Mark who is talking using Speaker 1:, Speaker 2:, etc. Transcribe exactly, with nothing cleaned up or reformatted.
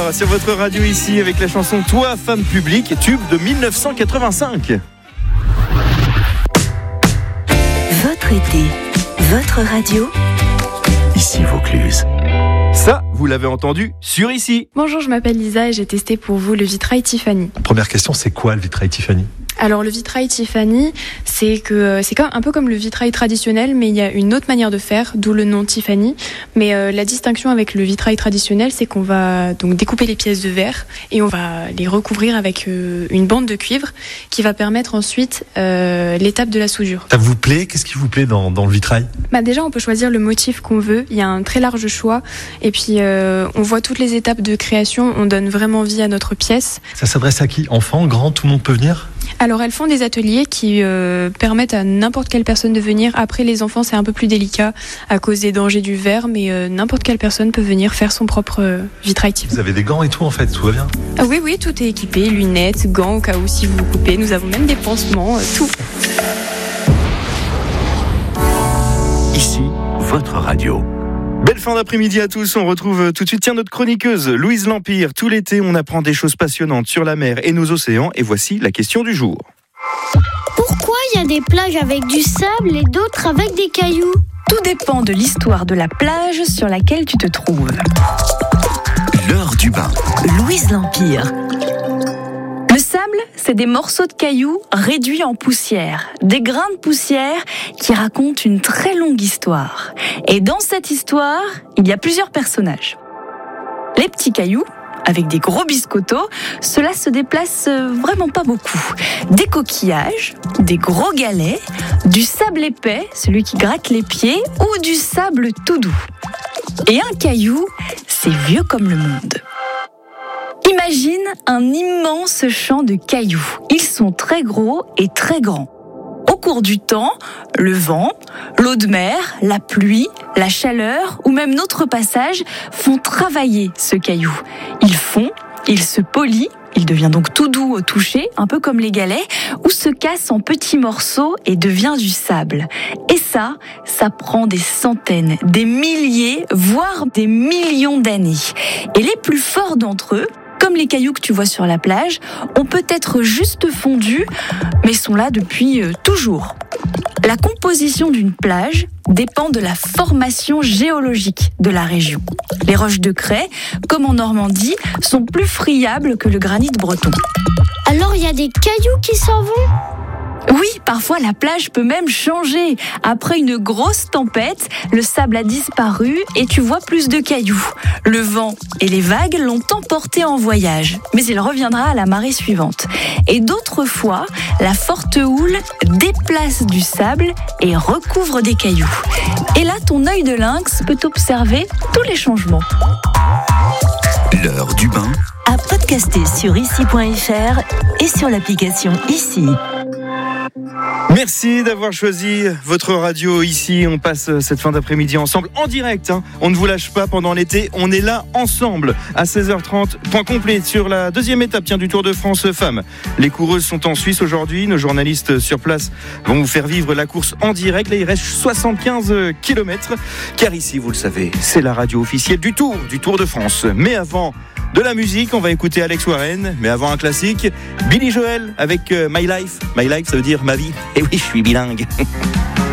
Speaker 1: Lambert sur votre radio ici avec la chanson Toi, femme publique, tube de dix-neuf cent quatre-vingt-cinq.
Speaker 2: Votre été, votre radio,
Speaker 3: ici Vaucluse.
Speaker 1: Ça, vous l'avez entendu sur ici.
Speaker 4: Bonjour, je m'appelle Lisa et j'ai testé pour vous le vitrail Tiffany.
Speaker 3: Première question, c'est quoi le vitrail Tiffany ?
Speaker 4: Alors le vitrail Tiffany, c'est que c'est comme, un peu comme le vitrail traditionnel, mais il y a une autre manière de faire, d'où le nom Tiffany. Mais euh, la distinction avec le vitrail traditionnel, c'est qu'on va donc découper les pièces de verre et on va les recouvrir avec euh, une bande de cuivre qui va permettre ensuite euh, l'étape de la soudure.
Speaker 3: Ça vous plaît ? Qu'est-ce qui vous plaît dans, dans le vitrail ?
Speaker 4: Bah déjà, on peut choisir le motif qu'on veut. Il y a un très large choix et puis euh, on voit toutes les étapes de création. On donne vraiment vie à notre pièce.
Speaker 3: Ça s'adresse à qui ? Enfants, grands, tout le monde peut venir ?
Speaker 4: Alors elles font des ateliers qui euh, permettent à n'importe quelle personne de venir. Après les enfants c'est un peu plus délicat à cause des dangers du verre, mais euh, n'importe quelle personne peut venir faire son propre euh, vitrail type.
Speaker 3: Vous avez des gants et tout en fait, tout va bien ?
Speaker 4: Ah oui oui, tout est équipé, lunettes, gants au cas où si vous vous coupez, nous avons même des pansements, euh, tout.
Speaker 3: Ici, votre radio.
Speaker 1: Belle fin d'après-midi à tous, on retrouve tout de suite tiens, notre chroniqueuse Louise Lampire. Tout l'été, on apprend des choses passionnantes sur la mer et nos océans. Et voici la question du jour.
Speaker 5: Pourquoi il y a des plages avec du sable et d'autres avec des cailloux ?
Speaker 2: tout dépend de l'histoire de la plage sur laquelle tu te trouves.
Speaker 3: L'heure du bain.
Speaker 2: Louise Lampire. Le sable, c'est des morceaux de cailloux réduits en poussière, des grains de poussière qui racontent une très longue histoire. Et dans cette histoire, il y a plusieurs personnages. Les petits cailloux, avec des gros biscottos, cela se déplace vraiment pas beaucoup. Des coquillages, des gros galets, du sable épais, celui qui gratte les pieds, ou du sable tout doux. Et un caillou, c'est vieux comme le monde. Imagine un immense champ de cailloux. Ils sont très gros et très grands. Au cours du temps, le vent, l'eau de mer, la pluie, la chaleur ou même notre passage font travailler ce caillou. Il fond, il se polit, il devient donc tout doux au toucher, un peu comme les galets, ou se casse en petits morceaux et devient du sable. Et ça, ça prend des centaines, des milliers, voire des millions d'années. Et les plus forts d'entre eux, comme les cailloux que tu vois sur la plage, ont peut-être juste fondu, mais sont là depuis euh, toujours. La composition d'une plage dépend de la formation géologique de la région. Les roches de craie, comme en Normandie, sont plus friables que le granit breton.
Speaker 5: Alors il y a des cailloux qui s'en vont ?
Speaker 2: Oui, parfois la plage peut même changer. Après une grosse tempête, le sable a disparu et tu vois plus de cailloux. Le vent et les vagues l'ont emporté en voyage, mais il reviendra à la marée suivante. Et d'autres fois, la forte houle déplace du sable et recouvre des cailloux. Et là, ton œil de lynx peut observer tous les changements.
Speaker 3: L'heure du bain.
Speaker 2: À podcaster sur ici point f r et sur l'application Ici.
Speaker 1: Merci d'avoir choisi votre radio ici. On passe cette fin d'après-midi ensemble en direct. Hein. On ne vous lâche pas pendant l'été. On est là ensemble à seize heures trente. Point complet sur la deuxième étape tiens, du Tour de France Femmes. Les coureuses sont en Suisse aujourd'hui. Nos journalistes sur place vont vous faire vivre la course en direct. Là, il reste soixante-quinze kilomètres. Car ici, vous le savez, c'est la radio officielle du Tour, du Tour de France. Mais avant de la musique, on va écouter Alex Warren, mais avant un classique, Billy Joel avec My Life. My Life, ça veut dire ma vie. Et oui, je suis bilingue.